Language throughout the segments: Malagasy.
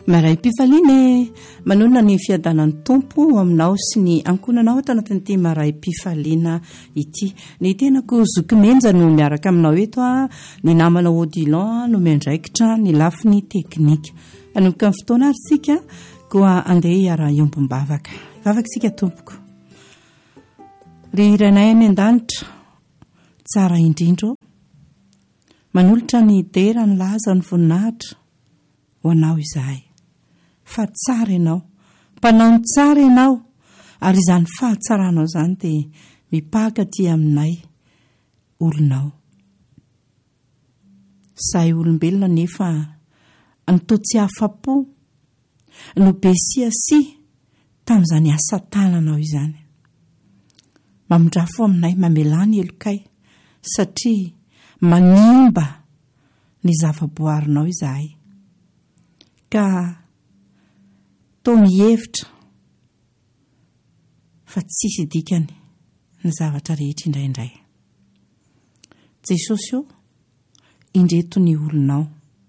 Maray-pifaliana manona ny fiadanan'ny tompo aminao sy ny ankonanao ato anatin'ity maray-pifaliana ity. Ny tenako zokimenja no miaraka aminao eto ny namana Odilon no miandraikitra ny lafiny teknika. Anomboka ny fotoana ary sika koa andeha hiara iombom-bavaka. Vavaka sika tompoko. Ry iranay any an-danitra tsara indrindro manolotra ny dera ny laza ny voninahitra ho anao izahay. Fa tsara ianao, mpanao ny tsara ianao, ary izany fahatsaranao izany dia mipaka aty aminay olonao. Zahay olombelona nefa nitotsy afa-po no besiasi tamin'izany asa tananao izany. Mamondrafo aminay mamelany elokay satria manimba ny zava-boarinao izahay. Ka toa mihevitra fa tsisy dikany ny zavatra rehetra indraindray. Jesosy io indreto ny olonao.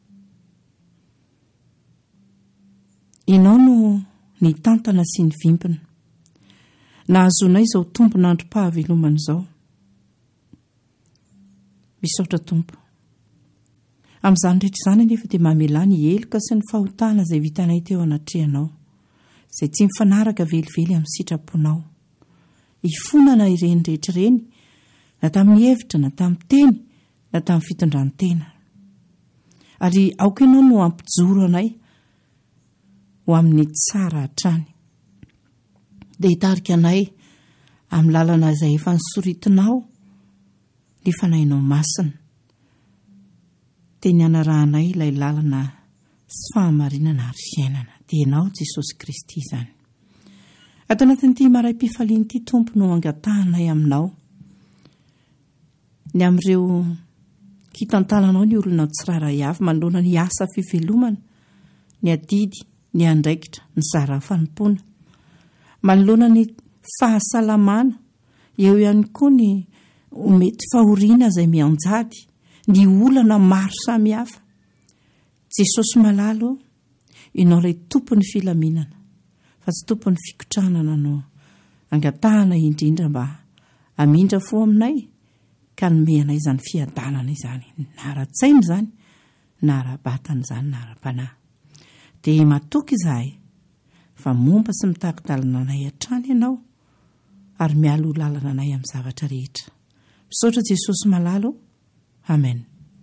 Ianao no ny tantana sy ny vimpina. Nahazonay izao tombon'androm-pahavelomana izao. Misaotra tompo. Amin'izany rehetra izany anefa dia mamela ny heloka sy ny fahotana izay vitanay teo anatrehanao, izay tsy mifanaraka velively amin'ny sitraponao. Ifonana ireny rehetra ireny, na tamin'ny hevitra, na tamin'ny teny, na tamin'ny fitondran-tena. Ary aoka ianao no ampijoro anay ho amin'ny tsara hatrany. Dia hitarika anay amin'ny lalana izay efa nisoritinao ny fanahinao masina. Dia ny anarahanay ilay lalana sy fahamarinana ary fiainana. Dia ianao Jesosy Kristy izany. Ato anatin'ity maray-pifaliana ity tompo no angatahanay aminao. Ny amin'ireo kitantananao ny olona tsiraray avy manoloana ny asa fivelomana, ny adidy, ny andraikitra, ny zara fanompoana. Manoloana ny fahasalamana, eo ihany koa ny mety fahoriana izay mianjady, ny olana maro samihafa. Jesosy malalo, ianao ilay tompon'ny filaminana, fa tsy tompon'ny fikotranana no angatahana indrindra mba amindra fo aminay ka nomeanay izany fiadanana izany. Nara-tsaina izany, nara-batana izany, nara-panahy. Dia matoky izahay fa momba sy mitakodalana anay hatrany ianao ary mialo lalana anay amin'ny zavatra rehetra. Misaotra Jesosy malalo. Amen.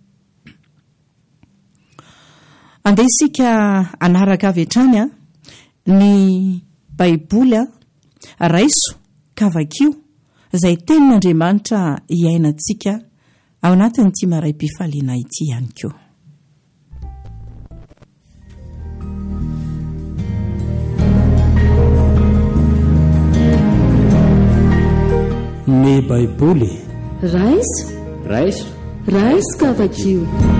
Andeha isika anaraka avy hatrany ny Baiboly raiso kavakio izay tenin'Andriamanitra hiainantsika ao anatin'ity maray-pifaliana ity ihany koa. Ny Baiboly raiso kavakio.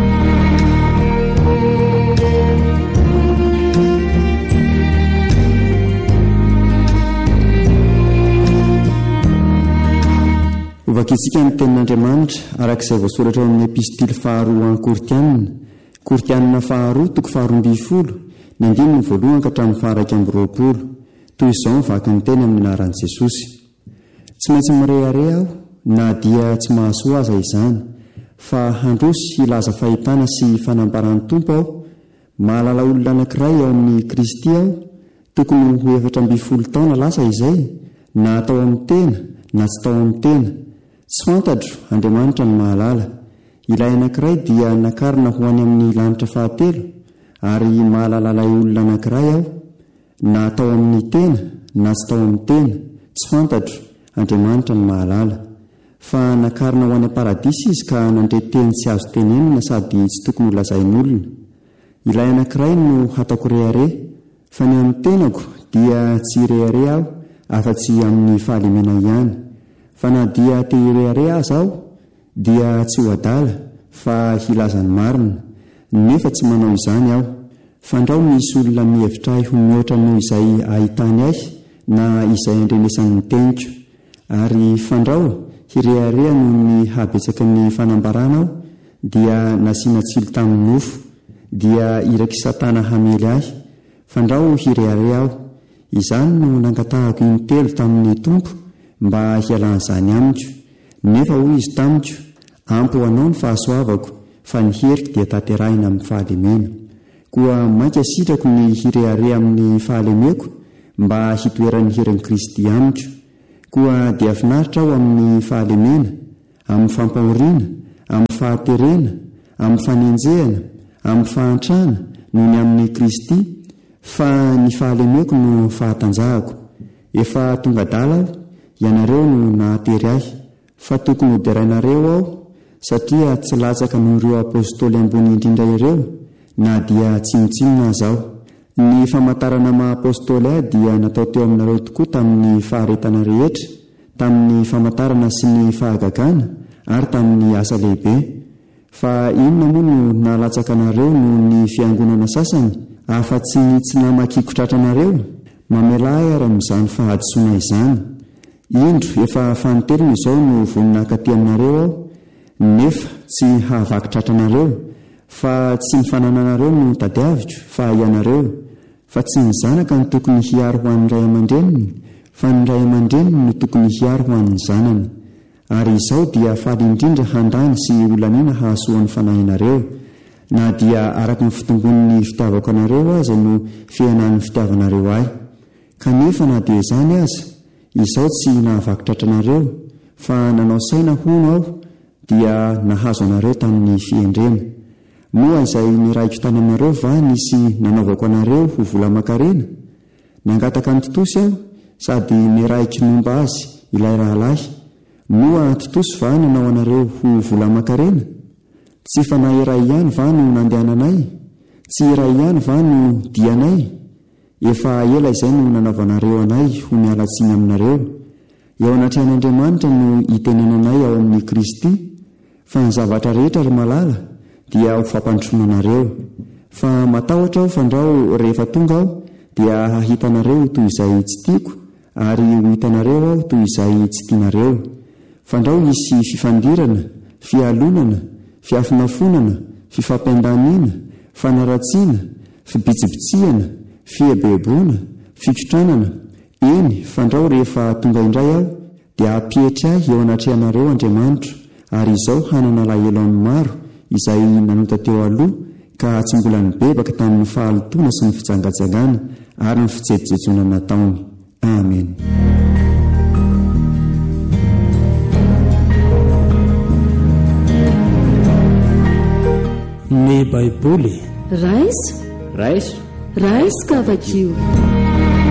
Ovakitsika ny tenin'Andriamanitra arak'izay voasoratra amin'ny epistily faharoa an'ny Kortianina faharoa toko 12 ny 1 ka hatramin'ny 2 toy izao mivaky ny teny amin'ny anaran'i Jesosy. Tsy maintsy mirehare aho na dia tsy mahasoa aza izany, fa handrosy hilaza fahitana sy fanambaran'ny tompo aho. Mahalala olona anankiray ao amin'ny Kristy aho, tokony ho 17 taona lasa izay, na atao amin'ny tena na tsy tao amin'ny tena. Tsy fantatro, Andriamanitra ny mahalala. Ilay anankiray dia nakarina ho any amin'ny lanitra fahatelo, ary mahalala ilay olona anankiray aho, na atao amin'ny tena na tsy tao amin'ny tena. Tsy fantatro, Andriamanitra ny mahalala. Fa nakarina ho any paradisy izy ka nandreteny tsy azo tenenina sady tsy tokony ho lazain'olona. Ilay anankiray no hatako rehare, fa ny amin'ny tenako dia tsy rehare aho afa-tsy amin'ny fahalemena ihany. Fa na dia te hirehare aza aho dia tsy ho adala fa hilazany marina, nefa tsy manao izany aho. Fandrao misy olona mihevitra ahy ho mihoatra noho izay ahitany ahy na izay andrenesan'ny teniko, ary fandrao hireharea noho ny habetsaky ny fanambarana aho dia nasiana tsilo tamin'ny nofo, dia irak'isatana hamely ahy fandrao hireare aho. Izany no nangatahako intelo tamin'ny tompo mba hialan'izany amiko. Nefa hoy izy tamiko, ampy ho anao ny fahasoavako, fa ny heriko dia tanterahina amin'ny fahalemena. Koa mainka sitrako ny hireare amin'ny fahalemeko mba hitoeran'ny herin'i Kristy amiko. Koa dia finaritra aho amin'ny fahalemena, amin'ny fampahoriana, amin'ny fahaterena, amin'ny fanenjehana, amin'ny fahantrana noho ny amin'ny Kristy, fa ny fahalemeko no fahatanjahako. Efa tonga dala aho, ianareo no nahatery ahy, fa tokony hoderainareo aho, satria tsy latsaka noho ireo apôstôly ambony indrindra ireo, na dia tsinotsinona azaho. Ny famantarana maha-apôstôly ahy dia natao teo aminareo tokoa tamin'ny faharetana rehetra, tamin'ny famantarana sy ny fahagagana, ary tamin'ny asa lehibe. Fa inona moa no nalatsaka anareo noho ny fiangonana sasany, afa-tsy tsy namakikotratra-nareo? Mamelahy ary amin'izany fahadisoana izany. Indro efa fanotelona izao no voninahaka ty aminareo aho, nefa tsy hahavakitratra-nareo, fa tsy ny fanananareo no tadiaviko, fa ianareo. Fa tsy ny zanaka no tokony hiaro ho an'ny ray aman-dreniny, fa ny ray aman-dreniny no tokony hiaro ho an'ny zanany. Ary izao dia faly indrindra handany sy olaniana hahasoan'ny fanahinareo, na dia araka ny fitombon'ny fitiavako anareo aza no fiainan'ny fitiavanareo ahy. Kanefa na dia izany aza, izao tsy nahavakitratra-nareo, fa nanao saina hono aho dia nahazo anareo tamin'ny fiendrena. Moa izay niraiko tany aminareo va nisy nanaovako anareo ho vola aman-karena? Nangataka ny totosy aho sady niraiko nomba azy ilay rahalahy. Moa totosy va nanao anareo ho vola aman-karena? Tsy fanahy iray ihany va no nandehananay? Tsy iray ihany va no dianay? Efa ela izay no nanaovanareo anay ho mialatsiny aminareo. Eo anatrehan'Andriamanitra no itenenanay ao amin'ny Kristy, fa ny zavatra rehetra ary malala dia ho fampandrosoanareo. Fa matahotra aho fandrao rehefa tonga aho dia hahitanareo toy izay tsy tiako, ary ho hitanareo aho toy izay tsy tianareo. Fandrao misy fifandirana, fialonana, fiafinafonana, fifampiandaniana, fanaratsiana, fibitsibitsiana, fiebebona, fikotranana. Eny, fandrao rehefa tonga indray aho dia apietry ahy eo anatrehanareo Andriamanitra, ary izao hanana lahelo amin'ny maro izay nanota teo aloha ka tsy mbola nibebaka tamin'ny fahalotoana sy ny fijangajangana ary ny fijerijejona nataony. Amen. Ny Baiboly raiso raiso raiso kavakio.